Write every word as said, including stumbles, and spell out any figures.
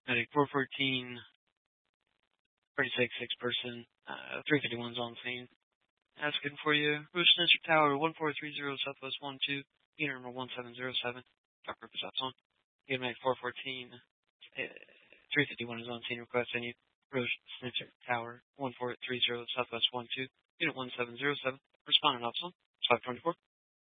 Medic four fourteen, thirty-six, six person, uh, three fifty-one's on scene. Asking for you, Bruce Spencer Tower, one four three zero Southwest one two, unit number one seven zero seven. Talk purpose outs on. Unit Medic four fourteen, uh, three fifty-one is on scene requesting you. Bruce Spencer Tower, one four three zero Southwest one two, unit one seven zero seven. Responding ops on. five twenty-four.